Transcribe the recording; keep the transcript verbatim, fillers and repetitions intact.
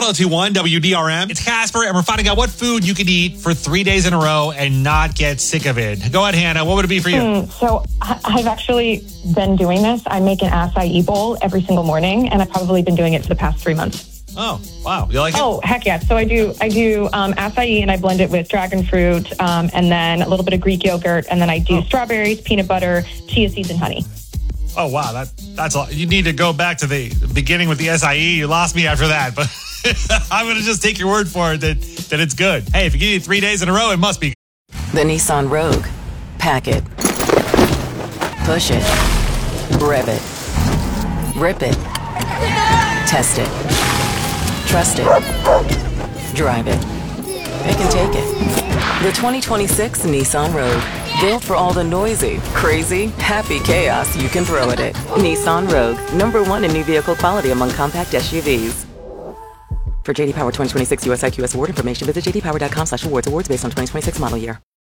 ten two one W D R M. It's Casper, and we're finding out what food you can eat for three days in a row and not get sick of it. Go ahead, Hannah. What would it be for you? Mm, so I- I've actually been doing this. I make an acai bowl every single morning, and I've probably been doing it for the past three months. Oh, wow. You like it? Oh, heck yeah. So I do I do um, acai, and I blend it with dragon fruit, um, and then a little bit of Greek yogurt, and then I do Oh. strawberries, peanut butter, chia seeds, and honey. Oh, wow. That That's all. You need to go back to the beginning with the S I E. You lost me after that, but I'm going to just take your word for it that, that it's good. Hey, if you get it three days in a row, it must be. The Nissan Rogue. Pack it. Push it. Rev it. Rip it. Test it. Trust it. Drive it. It can take it. The twenty twenty-six Nissan Rogue. Built for all the noisy, crazy, happy chaos you can throw at it. Nissan Rogue. Number one in new vehicle quality among compact S U Vs. For J D Power twenty twenty-six U S I Q S award information, visit j d power dot com slash awards. Awards based on twenty twenty-six model year.